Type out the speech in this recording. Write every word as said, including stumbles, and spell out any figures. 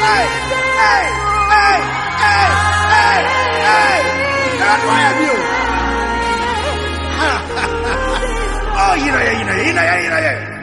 Hey, hey, hey, hey, hey, hey. That's why I'm you. Oh, you know, you know, you know, you know, you know.